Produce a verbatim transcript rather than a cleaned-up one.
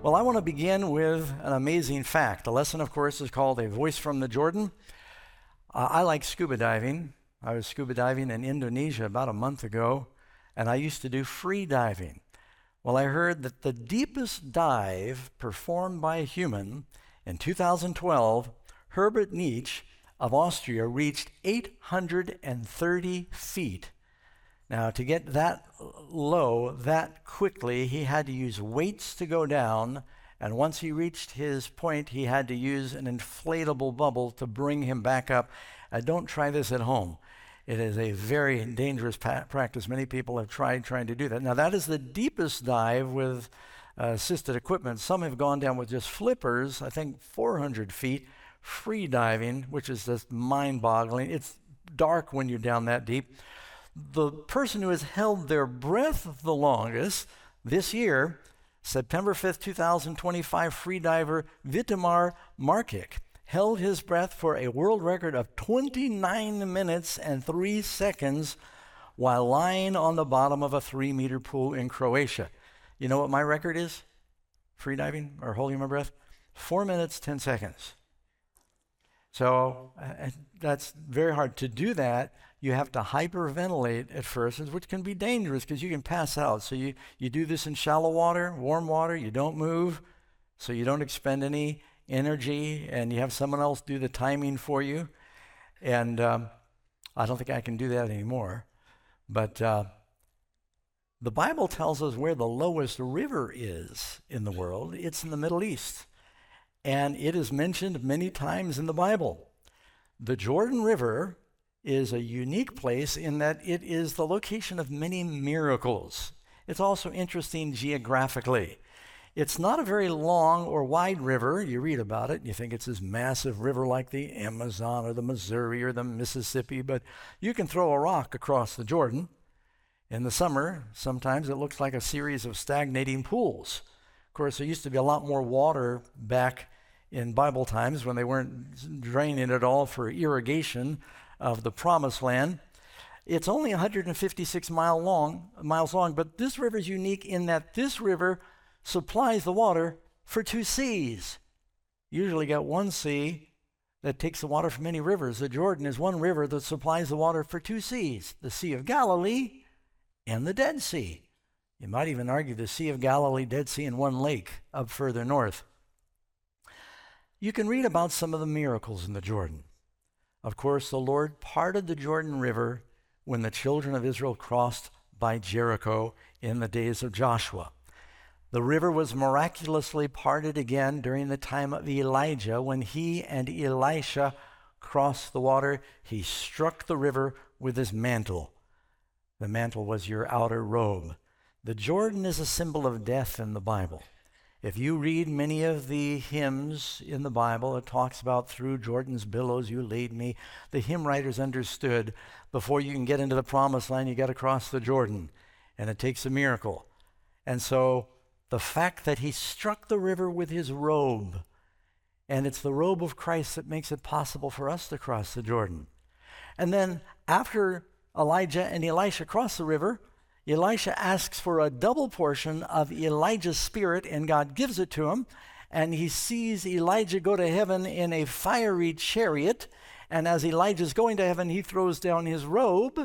Well, I want to begin with an amazing fact. The lesson, of course, is called A Voice from the Jordan. Uh, I like scuba diving. I was scuba diving in Indonesia about a month ago, and I used to do free diving. Well, I heard that the deepest dive performed by a human in two thousand twelve, Herbert Nietzsche of Austria reached eight hundred thirty feet. Now, to get that low, that quickly, he had to use weights to go down, and once he reached his point, he had to use an inflatable bubble to bring him back up. Uh, don't try this at home. It is a very dangerous pa- practice. Many people have tried trying to do that. Now, that is the deepest dive with uh, assisted equipment. Some have gone down with just flippers, I think four hundred feet, free diving, which is just mind-boggling. It's dark when you're down that deep. The person who has held their breath the longest this year, September fifth, two thousand twenty-five, freediver Vitamar Markic, held his breath for a world record of twenty-nine minutes and three seconds while lying on the bottom of a three-meter pool in Croatia. You know what my record is? Freediving or holding my breath? Four minutes, ten seconds. So uh, that's very hard. To do that, you have to hyperventilate at first, which can be dangerous because you can pass out. So you, you do this in shallow water, warm water, you don't move, so you don't expend any energy, and you have someone else do the timing for you. And um, I don't think I can do that anymore. But uh, the Bible tells us where the lowest river is in the world. It's in the Middle East. And it is mentioned many times in the Bible. The Jordan River is a unique place in that it is the location of many miracles. It's also interesting geographically. It's not a very long or wide river. You read about it and you think it's this massive river like the Amazon or the Missouri or the Mississippi, but you can throw a rock across the Jordan. In the summer, sometimes it looks like a series of stagnating pools. Of course, there used to be a lot more water back in Bible times when they weren't draining it all for irrigation of the Promised Land. It's only one hundred fifty-six mile long, miles long, but this river is unique in that this river supplies the water for two seas. Usually got one sea that takes the water from many rivers. The Jordan is one river that supplies the water for two seas, the Sea of Galilee and the Dead Sea. You might even argue the Sea of Galilee, Dead Sea, and one lake up further north. You can read about some of the miracles in the Jordan. Of course, the Lord parted the Jordan River when the children of Israel crossed by Jericho in the days of Joshua. The river was miraculously parted again during the time of Elijah when he and Elisha crossed the water. He struck the river with his mantle. The mantle was your outer robe. The Jordan is a symbol of death in the Bible. If you read many of the hymns in the Bible, it talks about through Jordan's billows you laid me. The hymn writers understood before you can get into the Promised Land, you got to cross the Jordan, and it takes a miracle. And so the fact that he struck the river with his robe, and it's the robe of Christ that makes it possible for us to cross the Jordan. And then after Elijah and Elisha cross the river, Elisha asks for a double portion of Elijah's spirit, and God gives it to him. And he sees Elijah go to heaven in a fiery chariot. And as Elijah's going to heaven, he throws down his robe.